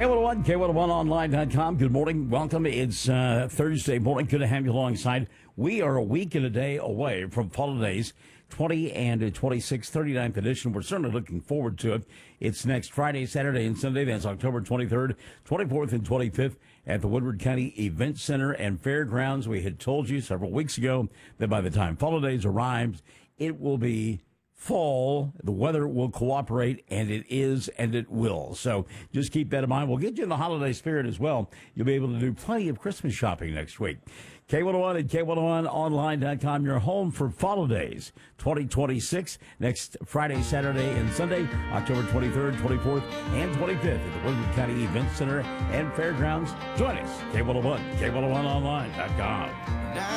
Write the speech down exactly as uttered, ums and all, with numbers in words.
K one oh one, K one oh one online dot com. Good morning. Welcome. It's uh, Thursday morning. Good to have you alongside. We are a week and a day away from Holidays twenty and twenty-six, thirty-ninth edition. We're certainly looking forward to it. It's next Friday, Saturday, and Sunday. That's October twenty-third, twenty-fourth, and twenty-fifth at the Woodward County Event Center and Fairgrounds. We had told you several weeks ago that by the time Holidays arrives, it will be fall, the weather will cooperate, and it is, and it will. So just keep that in mind. We'll get you in the holiday spirit as well. You'll be able to do plenty of Christmas shopping next week. K one oh one and K one oh one online dot com, your home for Holidays twenty twenty-six, next Friday, Saturday, and Sunday, October twenty-third, twenty-fourth, and twenty-fifth at the Woodward County Event Center and Fairgrounds. Join us, K one oh one, K one oh one online dot com.